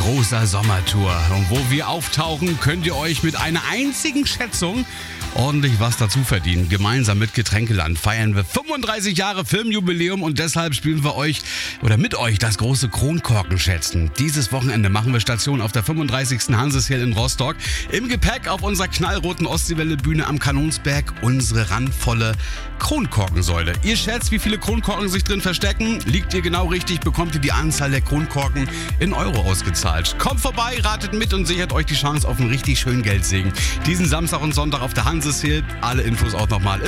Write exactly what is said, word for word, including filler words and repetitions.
großer Sommertour. Und wo wir auftauchen, könnt ihr euch mit einer einzigen Schätzung ordentlich was dazu verdienen. Gemeinsam mit Getränkeland feiern wir fünfunddreißig Jahre Filmjubiläum und deshalb spielen wir euch oder mit euch das große Kronkorkenschätzen. Dieses Wochenende machen wir Station auf der fünfunddreißigsten Hanseshill in Rostock. Im Gepäck auf unserer knallroten Ostseewelle-Bühne am Kanonsberg unsere randvolle Kronkorkensäule. Ihr schätzt, wie viele Kronkorken sich drin verstecken? Liegt ihr genau richtig, bekommt ihr die Anzahl der Kronkorken in Euro ausgezahlt. Kommt vorbei, ratet mit und sichert euch die Chance auf einen richtig schönen Geldsegen. Diesen Samstag und Sonntag auf der Hanseshill. Alle Infos auch nochmal